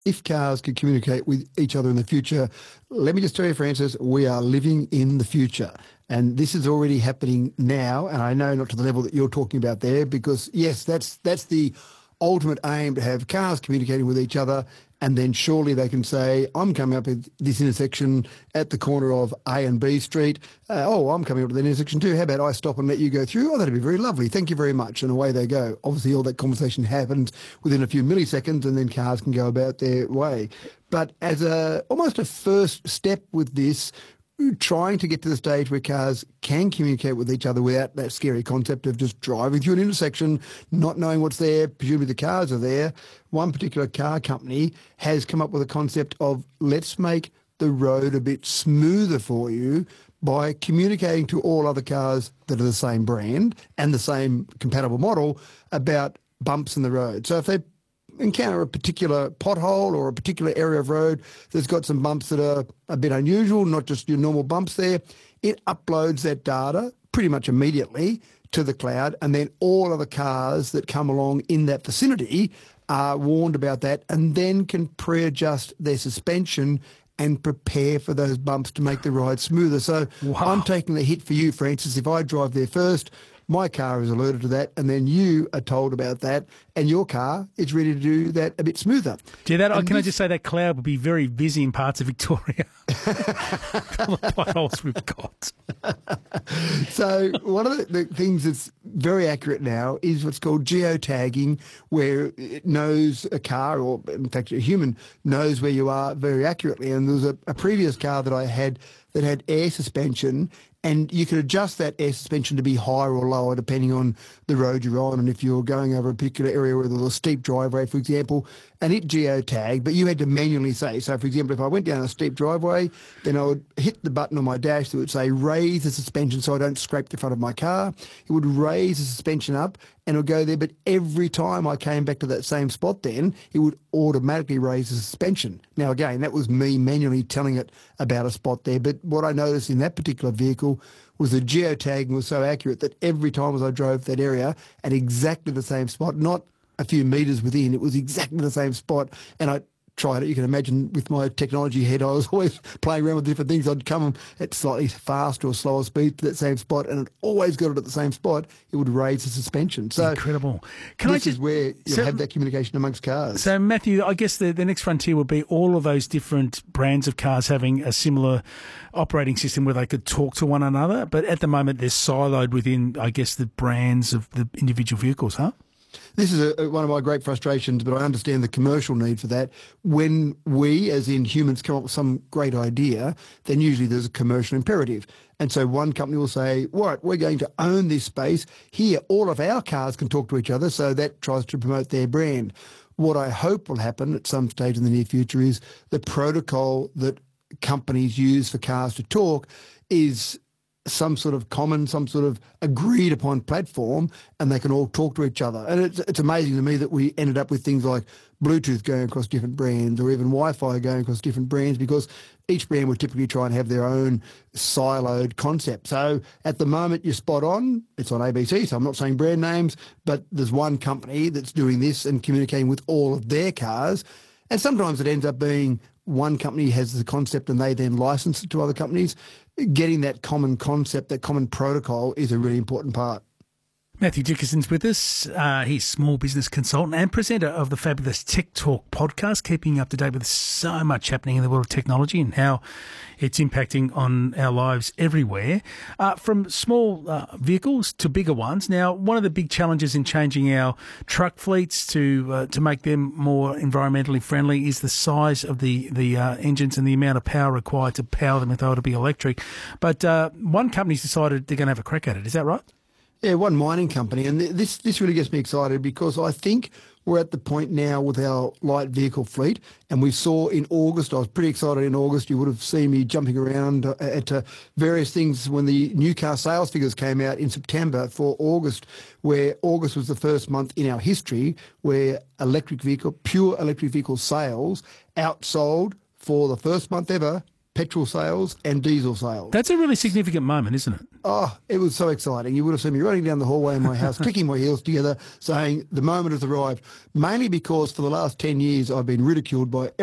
if cars could communicate with each other in the future, let me just tell you, Francis, we are living in the future. And this is already happening now. And I know not to the level that you're talking about there, because, yes, that's the ultimate aim, to have cars communicating with each other. And then surely they can say, I'm coming up at this intersection at the corner of A and B Street. I'm coming up to that intersection too. How about I stop and let you go through? Oh, that'd be very lovely. Thank you very much. And away they go. Obviously, all that conversation happens within a few milliseconds, and then cars can go about their way. But as almost a first step with this, trying to get to the stage where cars can communicate with each other without that scary concept of just driving through an intersection, not knowing what's there, presumably the cars are there. One particular car company has come up with a concept of, let's make the road a bit smoother for you by communicating to all other cars that are the same brand and the same compatible model about bumps in the road. So if they encounter a particular pothole or a particular area of road that's got some bumps that are a bit unusual, not just your normal bumps there, it uploads that data pretty much immediately to the cloud, and then all other cars that come along in that vicinity are warned about that and then can pre-adjust their suspension and prepare for those bumps to make the ride smoother. So I'm taking the hit for you, Francis. If I drive there first, my car is alerted to that, and then you are told about that, and your car is ready to do that a bit smoother. Can I just say that cloud would be very busy in parts of Victoria. All the potholes we've got. So one of the things that's very accurate now is what's called geotagging, where it knows a car, or in fact a human, knows where you are very accurately. And there was a previous car that I had that had air suspension, and you could adjust that air suspension to be higher or lower depending on the road you're on, and if you're going over a particular area where there was a steep driveway, for example, and it geotagged, but you had to manually say. So, for example, if I went down a steep driveway, then I would hit the button on my dash that would say raise the suspension so I don't scrape the front of my car. It would raise the suspension up and it would go there, but every time I came back to that same spot then, it would automatically raise the suspension. Now, again, that was me manually telling it about a spot there, but what I noticed in that particular vehicle was the geotagging was so accurate that every time as I drove that area at exactly the same spot, not a few metres within, it was exactly the same spot. And I tried it. You can imagine with my technology head, I was always playing around with different things. I'd come at slightly faster or slower speed to that same spot, and it always got it at the same spot. It would raise the suspension. So incredible. This is where you'll have that communication amongst cars. So, Matthew, I guess the next frontier will be all of those different brands of cars having a similar operating system where they could talk to one another. But at the moment, they're siloed within, I guess, the brands of the individual vehicles, huh? This is one of my great frustrations, but I understand the commercial need for that. When we, as in humans, come up with some great idea, then usually there's a commercial imperative. And so one company will say, right, we're going to own this space. Here, all of our cars can talk to each other, so that tries to promote their brand. What I hope will happen at some stage in the near future is the protocol that companies use for cars to talk is some sort of common, some sort of agreed upon platform, and they can all talk to each other. And it's amazing to me that we ended up with things like Bluetooth going across different brands, or even Wi-Fi going across different brands, because each brand would typically try and have their own siloed concept. So at the moment, you're spot on. It's on ABC, so I'm not saying brand names, but there's one company that's doing this and communicating with all of their cars. And sometimes it ends up being one company has the concept and they then license it to other companies. Getting that common concept, that common protocol is a really important part. Matthew Dickinson's with us. He's small business consultant and presenter of the fabulous Tech Talk podcast, keeping up to date with so much happening in the world of technology and how it's impacting on our lives everywhere, from small vehicles to bigger ones. Now, one of the big challenges in changing our truck fleets to make them more environmentally friendly is the size of the engines and the amount of power required to power them if they were to be electric. But one company's decided they're going to have a crack at it. Is that right? Yeah, one mining company, and this really gets me excited because I think we're at the point now with our light vehicle fleet, and we saw in August, I was pretty excited in August, you would have seen me jumping around at various things when the new car sales figures came out in September for August, where August was the first month in our history where pure electric vehicle sales outsold for the first month ever petrol sales and diesel sales. That's a really significant moment, isn't it? Oh, it was so exciting. You would have seen me running down the hallway in my house, clicking my heels together, saying the moment has arrived, mainly because for the last 10 years I've been ridiculed by